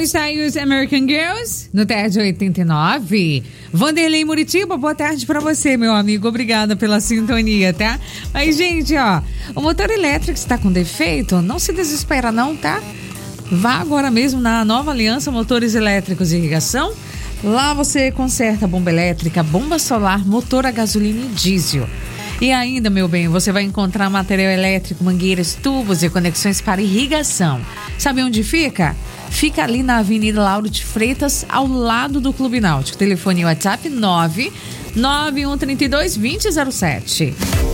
está aí os American Girls no TED 89. Vanderlei Muritiba, boa tarde pra você, meu amigo. Obrigada pela sintonia, tá? Mas, gente, ó, o motor elétrico está com defeito? Não se desespera não, tá? Vá agora mesmo na Nova Aliança Motores Elétricos e Irrigação. Lá você conserta bomba elétrica, bomba solar, motor a gasolina e diesel. E ainda, meu bem, você vai encontrar material elétrico, mangueiras, tubos e conexões para irrigação. Sabe onde fica? Fica ali na Avenida Lauro de Freitas, ao lado do Clube Náutico. Telefone e WhatsApp 99132-2007.